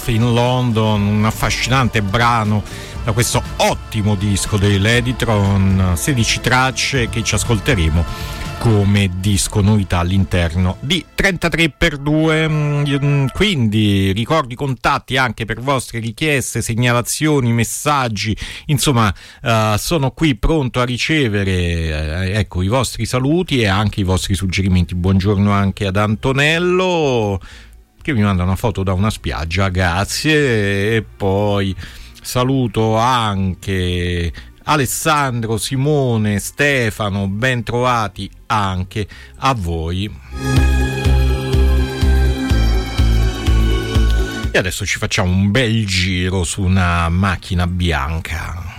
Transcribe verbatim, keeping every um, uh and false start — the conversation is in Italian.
Life in London, un affascinante brano da questo ottimo disco dei Ladytron, sedici tracce che ci ascolteremo come disco novità all'interno di trentatré per due. Quindi ricordi contatti anche per vostre richieste, segnalazioni, messaggi, insomma uh, sono qui pronto a ricevere eh, ecco i vostri saluti e anche i vostri suggerimenti. Buongiorno anche ad Antonello che mi manda una foto da una spiaggia, grazie. E poi saluto anche Alessandro, Simone, Stefano, ben trovati anche a voi. E adesso ci facciamo un bel giro su una macchina bianca.